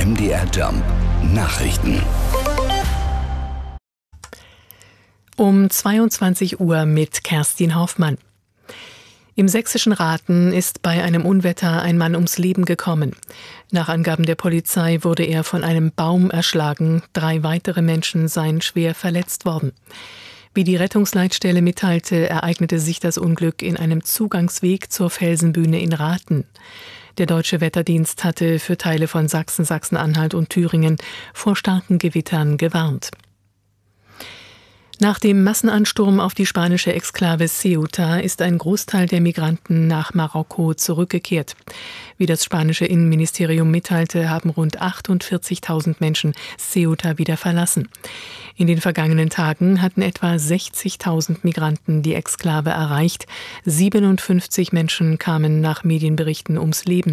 MDR Jump Nachrichten. Um 22 Uhr mit Kerstin Hoffmann. Im sächsischen Rathen ist bei einem Unwetter ein Mann ums Leben gekommen. Nach Angaben der Polizei wurde er von einem Baum erschlagen. 3 weitere Menschen seien schwer verletzt worden. Wie die Rettungsleitstelle mitteilte, ereignete sich das Unglück in einem Zugangsweg zur Felsenbühne in Rathen. Der Deutsche Wetterdienst hatte für Teile von Sachsen, Sachsen-Anhalt und Thüringen vor starken Gewittern gewarnt. Nach dem Massenansturm auf die spanische Exklave Ceuta ist ein Großteil der Migranten nach Marokko zurückgekehrt. Wie das spanische Innenministerium mitteilte, haben rund 48.000 Menschen Ceuta wieder verlassen. In den vergangenen Tagen hatten etwa 60.000 Migranten die Exklave erreicht. 57 Menschen kamen nach Medienberichten ums Leben.